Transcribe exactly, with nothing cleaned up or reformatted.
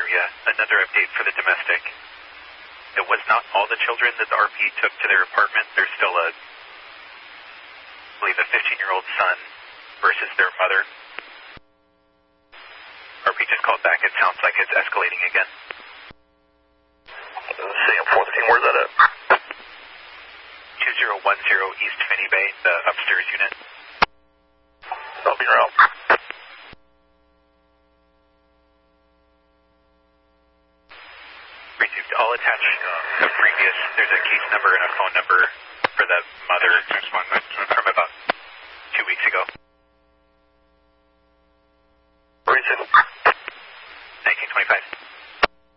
area. Another update for the domestic. It was not all the children that the R P took to their apartment. There's still a, I believe, a fifteen-year-old son versus their mother. R P just called back. It sounds like it's escalating again. C M fourteen, where's that at? two zero one zero East Finney Bay, the upstairs unit. I'll be around. Received all attached uh, previous. There's a case number and a phone number for the mother from about two weeks ago. Received.